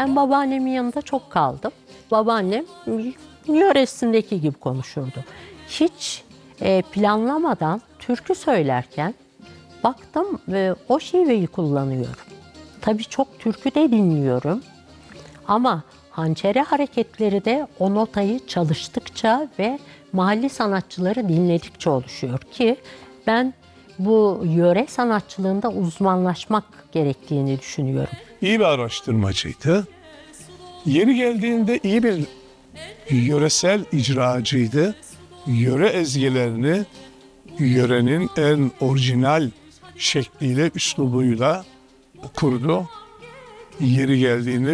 Ben babaannemin yanında çok kaldım. Babaannem yöresindeki gibi konuşurdu. Hiç planlamadan türkü söylerken baktım o şiveyi kullanıyorum. Tabii çok türkü de dinliyorum. Ama hançere hareketleri de o notayı çalıştıkça ve mahalli sanatçıları dinledikçe oluşuyor ki ben bu yöre sanatçılığında uzmanlaşmak gerektiğini düşünüyorum. İyi bir araştırmacıydı. Yeri geldiğinde iyi bir yöresel icracıydı. Yöre ezgilerini yörenin en orijinal şekliyle, üslubuyla kurdu. Yeri geldiğinde